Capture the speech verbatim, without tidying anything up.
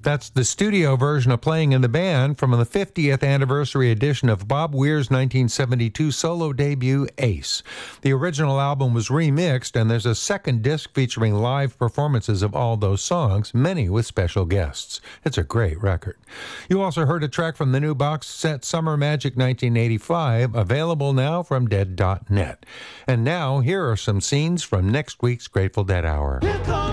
That's the studio version of Playing in the Band from the fiftieth anniversary edition of Bob Weir's nineteen seventy-two solo debut, Ace. The original album was remixed, and there's a second disc featuring live performances of all those songs, many with special guests. It's a great record. You also heard a track from the new box set Summer Magic nineteen eighty-five, available now from dead dot net. And now, here are some scenes from next week's Grateful Dead Hour.